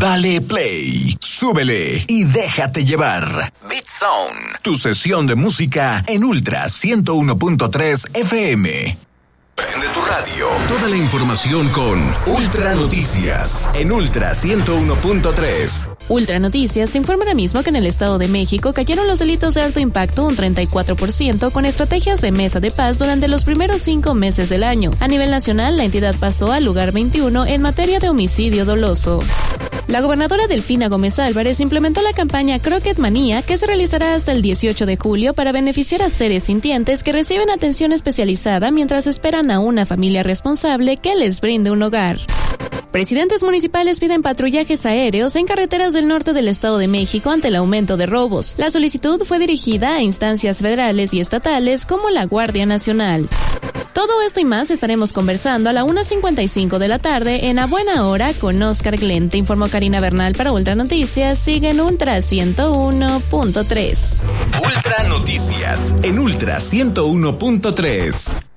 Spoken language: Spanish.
Dale play, súbele y déjate llevar. Beat Zone, tu sesión de música en Ultra 101.3 FM. Prende tu radio. Toda la información con Ultra Noticias en Ultra 101.3. Ultra Noticias te informa ahora mismo que en el Estado de México cayeron los delitos de alto impacto un 34% con estrategias de mesa de paz durante los primeros 5 meses del año. A nivel nacional, la entidad pasó al lugar 21 en materia de homicidio doloso. La gobernadora Delfina Gómez Álvarez implementó la campaña Croquet Manía, que se realizará hasta el 18 de julio para beneficiar a seres sintientes que reciben atención especializada mientras esperan a una familia responsable que les brinde un hogar. Presidentes municipales piden patrullajes aéreos en carreteras del norte del Estado de México ante el aumento de robos. La solicitud fue dirigida a instancias federales y estatales como la Guardia Nacional. Todo esto y más estaremos conversando a la 1:55 de la tarde en A Buena Hora con Oscar Glenn. Te informó Karina Bernal para Ultra Noticias. Sigue en Ultra 101.3. Ultra Noticias en Ultra 101.3.